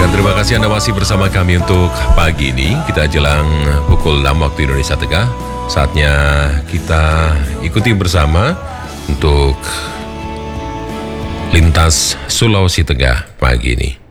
Dan terima kasih Anda masih bersama kami untuk pagi ini. Kita jelang pukul 6 waktu Indonesia Tengah. Saatnya kita ikuti bersama untuk Lintas Sulawesi Tengah pagi ini.